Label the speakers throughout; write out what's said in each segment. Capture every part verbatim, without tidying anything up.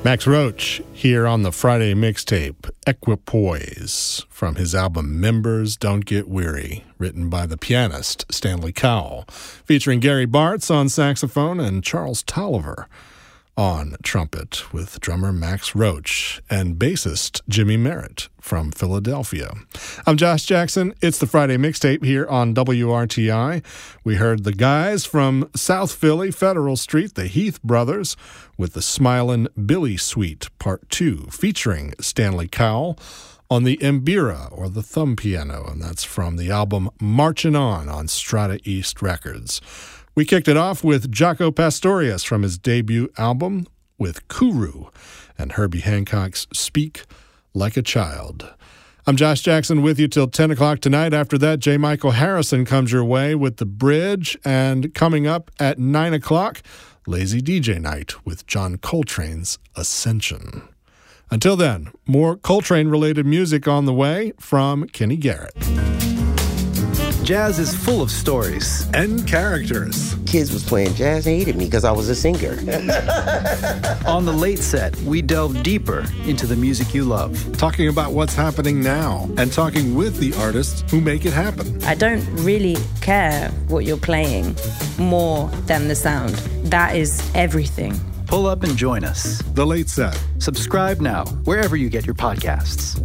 Speaker 1: Max Roach here on the Friday mixtape, Equipoise, from his album Members Don't Get Weary, written by the pianist Stanley Cowell, featuring Gary Bartz on saxophone and Charles Tolliver on trumpet, with drummer Max Roach and bassist Jimmy Merritt from Philadelphia. I'm Josh Jackson. It's the Friday mixtape here on W R T I. We heard the guys from South Philly, Federal Street, the Heath Brothers, with the Smilin' Billy Suite Part two, featuring Stanley Cowell on the Mbira, or the thumb piano, and that's from the album Marchin' On on Strata East Records. We kicked it off with Jaco Pastorius from his debut album with Kuru and Herbie Hancock's Speak Like a Child. I'm Josh Jackson with you till ten o'clock tonight. After that, J. Michael Harrison comes your way with The Bridge, and coming up at nine o'clock, Lazy D J Night with John Coltrane's Ascension. Until then, more Coltrane-related music on the way from Kenny Garrett.
Speaker 2: Jazz is full of stories and characters.
Speaker 3: Kids was playing jazz and hated me because I was a singer.
Speaker 2: On the Late Set, we delve deeper into the music you love.
Speaker 1: Talking about what's happening now and talking with the artists who make it happen.
Speaker 4: I don't really care what you're playing more than the sound. That is everything.
Speaker 2: Pull up and join us.
Speaker 1: The Late Set.
Speaker 2: Subscribe now, wherever you get your podcasts.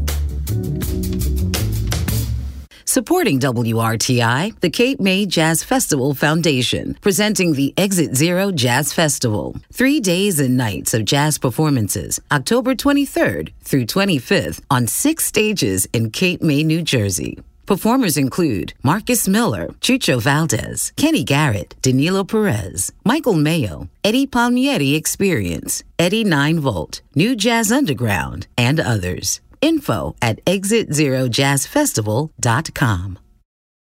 Speaker 5: Supporting W R T I, the Cape May Jazz Festival Foundation, presenting the Exit Zero Jazz Festival. Three days and nights of jazz performances, October twenty-third through twenty-fifth, on six stages in Cape May, New Jersey. Performers include Marcus Miller, Chucho Valdez, Kenny Garrett, Danilo Perez, Michael Mayo, Eddie Palmieri Experience, Eddie nine volt, New Jazz Underground, and others. Info at exit zero jazz festival dot com.